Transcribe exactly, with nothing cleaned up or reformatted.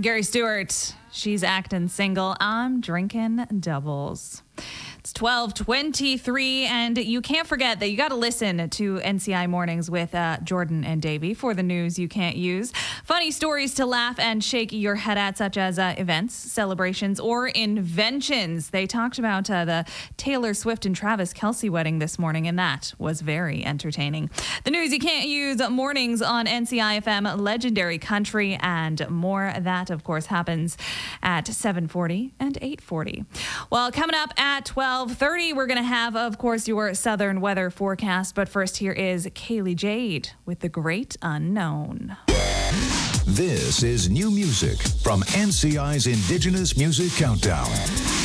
Gary Stewart, she's acting single. I'm drinking doubles. It's twelve twenty-three, and you can't forget that you got to listen to N C I Mornings with uh, Jordan and Davey for the news you can't use. Funny stories to laugh and shake your head at, such as uh, events, celebrations, or inventions. They talked about uh, the Taylor Swift and Travis Kelce wedding this morning, and that was very entertaining. The news you can't use mornings on N C I F M, Legendary Country, and more. That, of course, happens at seven forty and eight forty. Well, coming up at twelve thirty, we're going to have, of course, your southern weather forecast. But first, here is Kaylee Jade with The Great Unknown. This is new music from N C I's Indigenous Music Countdown.